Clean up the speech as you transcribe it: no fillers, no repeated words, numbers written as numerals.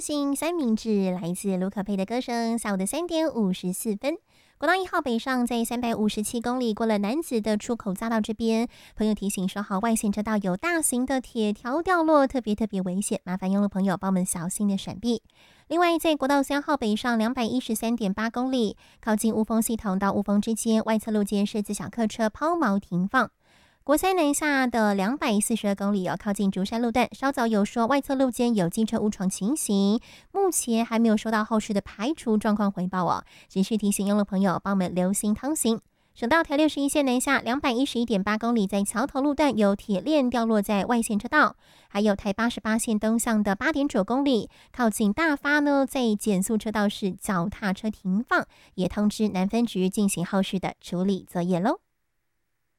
心三明治，来自卢可佩的歌声。下午的3:54，国道1号北上在357公里过了男子的出口匝道这边，朋友提醒说好，外线车道有大型的铁条掉落，特别危险，麻烦用路朋友帮我们小心的闪避。另外，在国道3号北上213.8公里，靠近雾峰系统到雾峰之间，外侧路肩设置小客车抛锚停放。国三南下的242公里靠近竹山路段，稍早有说外侧路肩有机车误闯情形，目前还没有收到后续的排除状况回报只是提醒用路朋友帮我们留心通行。省道台61线南下211.8公里，在桥头路段有铁链掉落在外线车道，还有台88线东向的8.9公里，靠近大发呢，在减速车道是脚踏车停放，也通知南分局进行后续的处理作业喽。